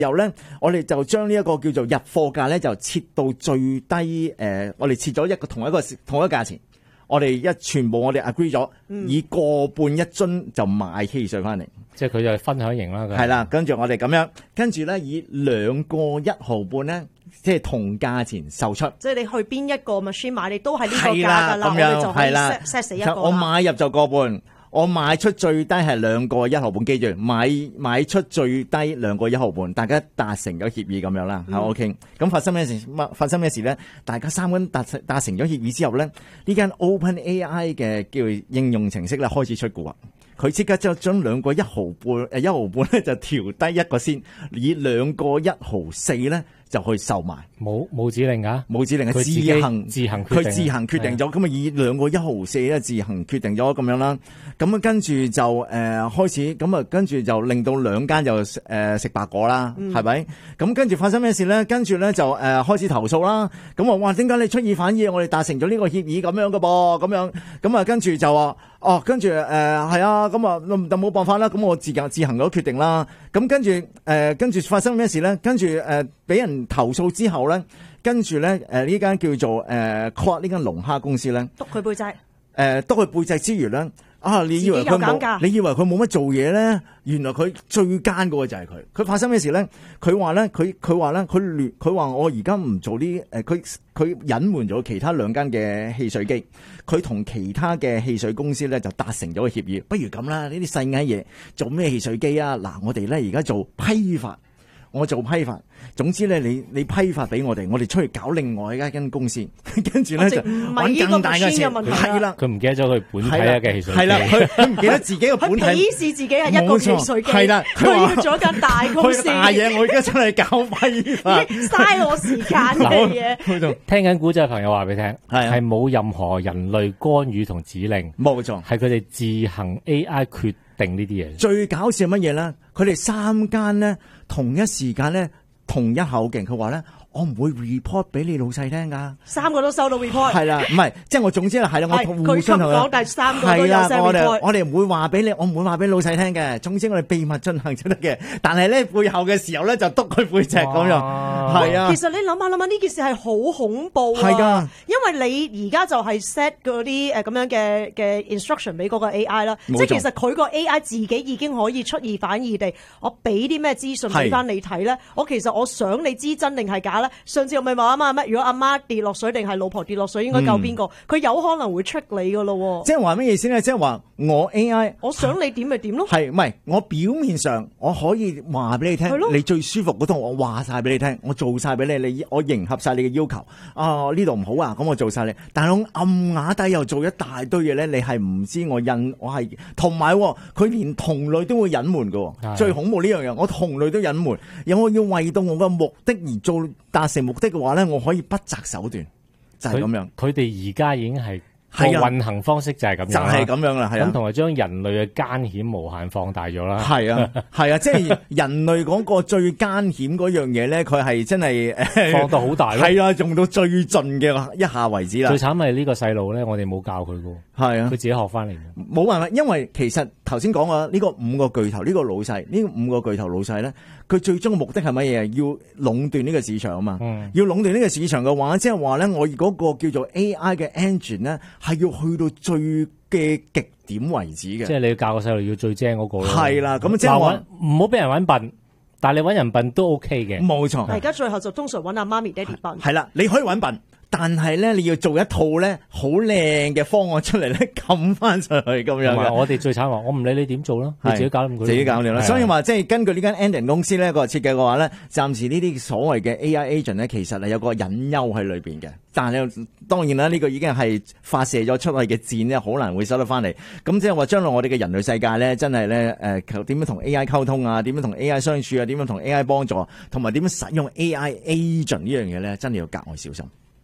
由咧，我哋就將呢一個叫做入貨價咧，就設到最低。我哋設咗同一個價錢。我哋全部我哋 agree 咗，以個半一樽就買汽水翻嚟。 即係佢就係分享型啦。 係啦，跟住我哋咁樣，跟住咧以2個1毫半咧，即係同價錢售出。 即係你去邊一個 machine 買，你都係呢個價㗎啦。 咁樣我哋就可以 set 死一個。 我買入就個半。我賣出最低係2個1毫半，記住買出最低2個1毫半，大家達成咗協議咁樣啦，好 OK。咁發生咩事咧？大家三個人達成咗協議之後咧，呢間 OpenAI 嘅叫應用程式咧開始出蠱惑，佢即刻就將2個1毫半1毫半咧就調低1個先，以2個1毫4咧就去售賣。 冇指令㗎， 冇指令嘅，佢自行決定咗，咁啊以2個1毫4咧自行決定咗咁樣啦。咁啊跟住就開始，咁啊跟住就令到兩間就食白果啦，係咪？咁跟住發生咩事咧？跟住咧就開始投訴啦。咁話哇，點解你出爾反爾？我哋達成咗呢個協議咁樣嘅噃，咁樣咁啊跟住就話跟住係啊，咁啊就冇辦法啦。咁我自行咗決定啦。咁跟住發生咩事咧？跟住俾人投訴之後咧，跟住咧呢間叫做Claude 呢間龍蝦公司咧， 督佢背脊。 督佢背脊之餘咧，你以為佢冇乜做嘢咧？原來佢最奸嗰個就係佢。佢發生咩事咧？佢話我而家唔做啲佢隱瞞咗其他2間嘅汽水機，佢同其他嘅汽水公司咧就達成咗個協議。不如咁啦，呢啲細蟻嘢做咩汽水機啊？嗱，我哋咧而家做批發。我做批發，總之咧，你批發俾我哋出去搞另外一間公司，跟住咧就玩更大嘅錢。係啦， 佢唔記得咗佢本體嘅汽水機。係啦，佢唔記得自己嘅本體。 佢鄙視自己係一個汽水機。 係啦， 佢要做一間大公司。 大嘢，我而家出嚟搞批發， 嘥我時間嘅嘢。 聽緊古仔嘅朋友話俾你聽，係冇任何人類干預同指令， 冇錯， 係佢哋自行 AI 決定呢啲嘢。 最搞笑係乜嘢咧？佢哋3間咧。同一時間咧，同一口徑，佢話咧，我唔會 report 俾你老細聽㗎。 3個都收到 report。係啦，唔係，即係我總之係啦，我互相同講，但係3個都有 report。 我哋唔會話俾你，我唔會話俾老細聽嘅。總之我哋秘密進行就得嘅。但係咧背後嘅時候咧就督佢背脊咁樣。係啊。 其實你諗下呢件事係好恐怖啊。係㗎。因為你而家就係 set 嗰啲咁樣嘅 instruction 俾嗰個 AI 啦。即係其實佢個 AI 自己已經可以出爾反爾地，我俾啲咩資訊俾翻你睇咧？我想你知真定係假。上次我咪話乜？如果阿媽跌落水定係老婆跌落水，應該救邊個？佢有可能會 trick 你噶咯。 即係話咩意思咧？即係話我 AI， 我想你點咪點咯。 係唔係？我表面上我可以話俾你聽，你最舒服嗰套我話晒俾你聽，我做晒俾你，我迎合晒你嘅要求。呢度唔好啊，咁我做晒你。但係我暗啞底又做一大堆嘢咧，你係唔知我係同埋佢連同類都會隱瞞噶。最恐怖呢樣嘢，我同類都隱瞞，我要為到我嘅目的而做。達成目的嘅話咧，我可以不擇手段，就係咁樣。佢哋而家已經係個運行方式就係咁樣， 就係咁樣啦。係啊， 咁同埋將人類嘅奸險無限放大咗啦。 係啊，係啊，即係人類嗰個最奸險嗰樣嘢咧，佢係真係放到好大咯。 係啊，用到最盡嘅一下為止啦。 最慘係呢個細路咧，我哋冇教佢㗎。係啊，佢自己學翻嚟嘅。 冇辦法，因為其實頭先講過呢個5個巨頭，呢個老細，呢5個巨頭老細咧，佢最終嘅目的係乜嘢？要壟斷呢個市場啊嘛。要壟斷呢個市場嘅話，即係話咧，我嗰個叫做 AI 嘅 engine 咧，係要去到最嘅極點為止嘅。即係你要教個細路要最精嗰個咯。 係啦，咁即係話唔好俾人揾笨，但係你揾人笨都 OK 嘅。 冇錯。 而家最後就通常揾阿媽咪爹哋笨。 係啦，你可以揾笨。但係咧，你要做一套咧好靚嘅方案出嚟咧，冚翻上去咁樣嘅。 我哋最慘話，我唔理你點做啦，你自己搞掂佢。 自己搞掂啦。所以話即係根據呢間 Anden 公司咧個設計嘅話咧，暫時呢啲所謂嘅 AI agent 咧，其實係有個隱憂喺裏邊嘅。但係當然啦，呢個已經係發射咗出去嘅箭咧，好難會收得翻嚟。咁即係話將來我哋嘅人類世界咧，真係咧點樣同 AI 溝通啊？點樣同 AI 相處啊？點樣同 AI 幫助？同埋點樣使用 AI agent 呢樣嘢咧？真係要格外小心。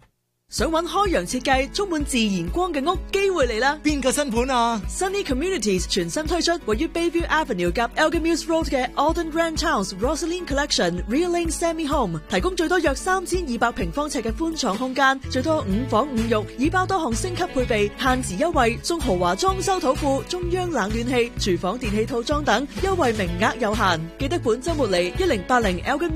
想揾開揚設計充滿自然光嘅屋，機會嚟啦！ 邊個新盤啊 ？Sunny Communities 全新推出位於 Bayview Avenue 及 Elgin Mills Road 嘅 Alden Ranch House Rosaline Collection Real Lane Semi Home， 提供最多約3200平方尺嘅寬敞空間，最多5房5浴，已包多項升級配備，限時優惠，送豪華裝修土庫、中央冷暖氣、廚房電器套裝等，優惠名額有限，記得本週末嚟1080 Elgin